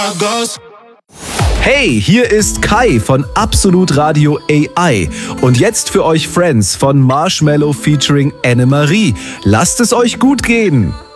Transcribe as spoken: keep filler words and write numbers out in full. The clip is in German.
Hey, hier ist Kai von Absolut Radio A I. Und jetzt für euch Friends von Marshmello featuring Annemarie. Lasst es euch gut gehen.